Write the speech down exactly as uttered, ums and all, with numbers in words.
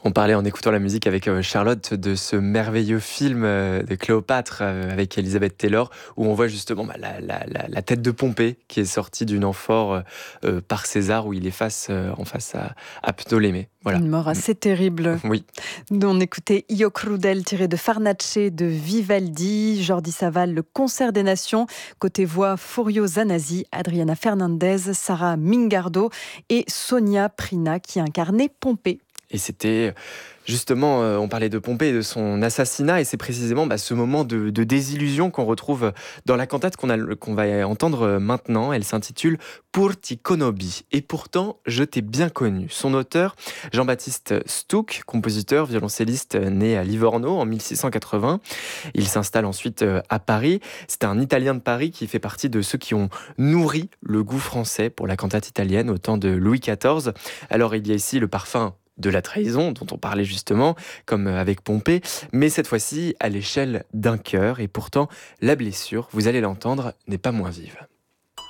On parlait en écoutant la musique avec euh, Charlotte de ce merveilleux film euh, de Cléopâtre euh, avec Elizabeth Taylor où on voit justement bah, la, la- la- la tête de Pompée qui est sortie du amphore euh, euh, par César où il est face, euh, en face à, à Ptolémée. Voilà. Une mort assez terrible. Oui. Nous, on écoutait Io Crudel tiré de Farnace de Vivaldi, Jordi Savall, Le Concert des Nations, côté voix Furio Zanazzi, Adriana Fernandez, Sarah Mingardo et Sonia Prina qui incarnait Pompée. Et c'était justement, euh, on parlait de Pompée et de son assassinat, et c'est précisément bah, ce moment de, de désillusion qu'on retrouve dans la cantate qu'on, a, qu'on va entendre maintenant. Elle s'intitule Pur ti conobbi. Et pourtant, je t'ai bien connu. Son auteur, Jean-Baptiste Stuck, compositeur, violoncelliste né à Livorno en mille six cent quatre-vingts. Il s'installe ensuite à Paris. C'est un Italien de Paris qui fait partie de ceux qui ont nourri le goût français pour la cantate italienne au temps de Louis quatorze. Alors il y a ici le parfum de la trahison, dont on parlait justement, comme avec Pompée, mais cette fois-ci à l'échelle d'un cœur, et pourtant la blessure, vous allez l'entendre, n'est pas moins vive.